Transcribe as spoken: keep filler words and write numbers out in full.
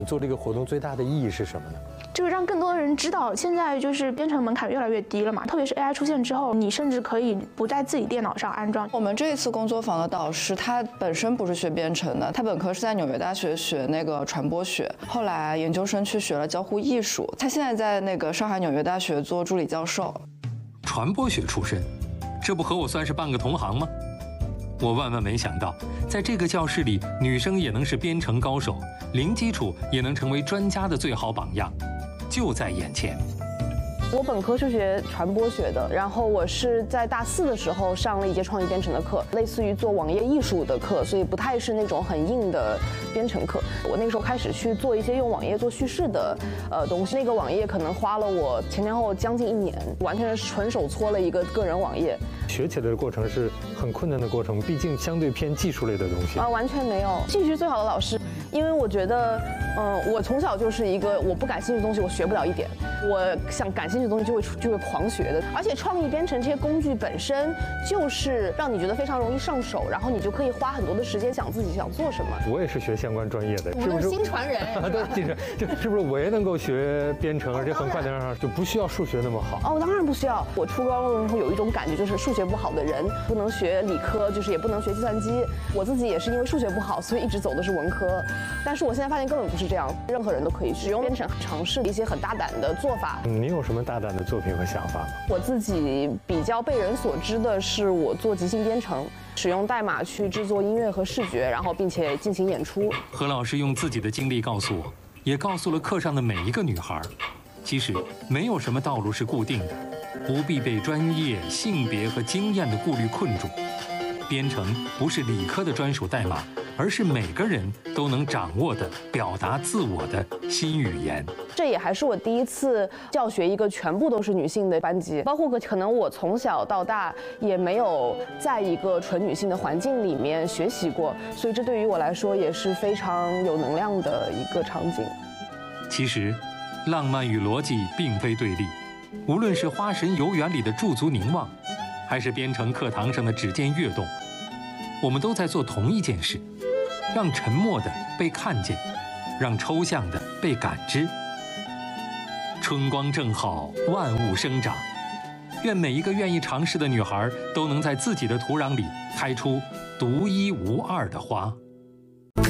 做这个活动最大的意义是什么呢？ 就是让更多的人知道，现在就是编程门槛越来越低了嘛，特别是 A I 出现之后，你甚至可以不在自己电脑上安装。 我们这一次工作坊的导师，他本身不是学编程的，他本科是在纽约大学学那个传播学，后来研究生去学了交互艺术，他现在在那个上海纽约大学做助理教授。 传播学出身，这不和我算是半个同行吗？我万万没想到，在这个教室里，女生也能是编程高手，零基础也能成为专家的最好榜样，就在眼前。 我本科是学传播学的，然后我是在大四的时候上了一节创意编程的课，类似于做网页艺术的课，所以不太是那种很硬的编程课。我那个时候开始去做一些用网页做叙事的呃东西，那个网页可能花了我前前后后将近一年，完全是纯手搓了一个个人网页。 学起来的过程是很困难的过程，毕竟相对偏技术类的东西啊，完全没有，兴趣是最好的老师，因为我觉得，嗯，我从小就是一个我不感兴趣的东西我学不了一点，我想感兴趣的东西就会就会狂学的，而且创意编程这些工具本身就是让你觉得非常容易上手，然后你就可以花很多的时间想自己想做什么。 我也是学相关专业的， 我们都是新传人， 都是新传，就是不是我也能够学编程，而且很快能上，就不需要数学那么好。 哦，当然不需要。我初高中的时候有一种感觉，就是数学不好的人不能学理科，就是也不能学计算机。我自己也是因为数学不好，所以一直走的是文科。但是我现在发现根本不是这样，任何人都可以使用编程，尝试一些很大胆的做法。 嗯，你有什么大胆的作品和想法吗？ 我自己比较被人所知的是，我做即兴编程，使用代码去制作音乐和视觉，然后并且进行演出。 何老师用自己的经历告诉我，也告诉了课上的每一个女孩，其实没有什么道路是固定的，不必被专业、性别和经验的顾虑困住。编程不是理科的专属代码，而是每个人都能掌握的表达自我的新语言。 这也还是我第一次教学一个全部都是女性的班级，包括可能我从小到大也没有在一个纯女性的环境里面学习过，所以这对于我来说也是非常有能量的一个场景。 其实，浪漫与逻辑并非对立，无论是《花神游园》里的驻足凝望，还是编程课堂上的指尖跃动，我们都在做同一件事，让沉默的被看见，让抽象的被感知。春光正好，万物生长。愿每一个愿意尝试的女孩都能在自己的土壤里开出独一无二的花。